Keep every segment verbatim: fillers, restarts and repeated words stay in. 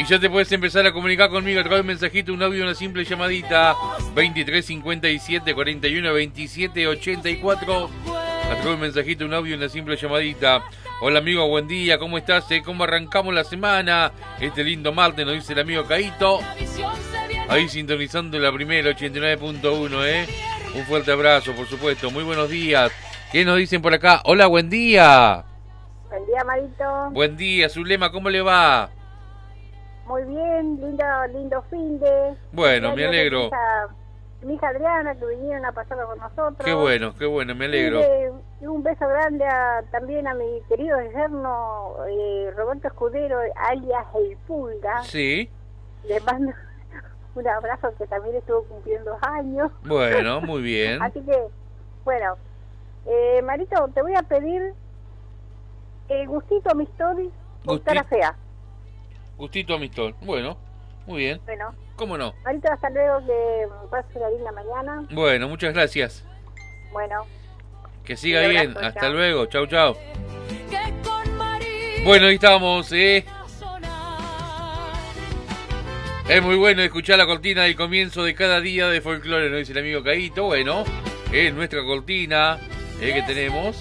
Y ya te puedes empezar a comunicar conmigo a través de un mensajito, un audio, una simple llamadita. veintitrés cincuenta y siete cuarenta y uno veintisiete ochenta y cuatro. A través de un mensajito, un audio, una simple llamadita. Hola amigo, buen día, ¿cómo estás? Eh? ¿Cómo arrancamos la semana? Este lindo martes, nos dice el amigo Caito. Ahí sintonizando la primera, ochenta y nueve punto uno, ¿eh? Un fuerte abrazo, por supuesto. Muy buenos días. ¿Qué nos dicen por acá? Hola, buen día. Buen día, Marito. Buen día, Zulema, ¿cómo le va? Muy bien, lindo lindo fin de... Bueno, me alegro. Mi hija, mi hija Adriana, que vinieron a pasarlo con nosotros. Qué bueno, qué bueno, me alegro. Y, de, y un beso grande a, también a mi querido yerno, eh, Roberto Escudero, alias El Pulga. Sí. Le mando un abrazo, que también estuvo cumpliendo años. Bueno, muy bien. Así que, bueno, eh, Marito, te voy a pedir el gustito a mi story con Gusti- cara fea. Gustito Amistón. Bueno, muy bien. Bueno, ¿Cómo no? Marito, hasta luego, que pases una linda mañana. Bueno, muchas gracias. Bueno. Que siga Un bien. abrazo, Hasta chao. luego. Chau, chau. Bueno, ahí estamos, ¿eh? Es muy bueno escuchar la cortina del comienzo de cada día de folclore, nos dice el amigo Caíto. Bueno, es nuestra cortina eh, que tenemos.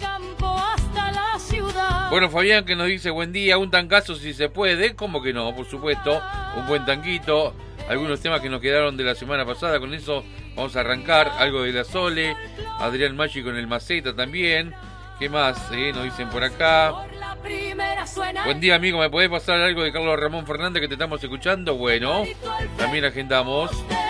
Bueno, Fabián que nos dice buen día, un tancazo si se puede. ¿Cómo que no? Por supuesto, un buen tanquito. Algunos temas que nos quedaron de la semana pasada, con eso vamos a arrancar. Algo de la Sole, Adrián Maggi con el Maceta también. ¿Qué más? Eh? Nos dicen por acá. Buen día, amigo, ¿me podés pasar algo de Carlos Ramón Fernández que te estamos escuchando? Bueno, también agendamos.